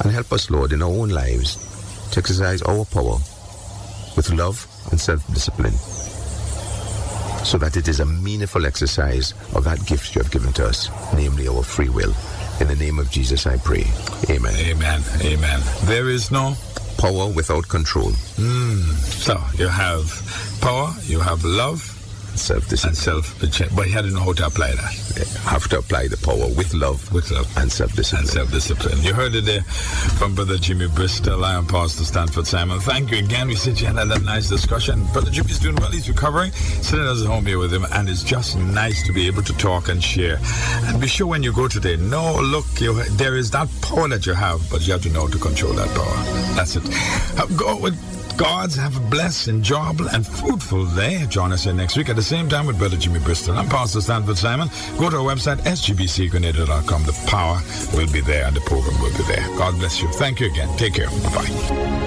And help us, Lord, in our own lives to exercise our power with love and self-discipline, so that it is a meaningful exercise of that gift you have given to us, namely our free will. In the name of Jesus I pray. Amen. Amen. Amen. There is no power without control. So you have power, you have love, self-discipline. But you had to know how to apply that. You have to apply the power with love and self-discipline. You heard it there from Brother Jimmy Bristol. I am Pastor Stanford Simon. Thank you again. We said you had that nice discussion. Brother Jimmy's doing well. He's recovering. Sitting at home here with him, and it's just nice to be able to talk and share. And be sure when you go today, there is that power that you have, but you have to know how to control that power. That's it. Go with God's. Have a blessed, enjoyable, and fruitful day. Join us here next week at the same time with Brother Jimmy Bristol. I'm Pastor Stanford Simon. Go to our website, sgbcgrenada.com. The power will be there and the program will be there. God bless you. Thank you again. Take care. Bye-bye.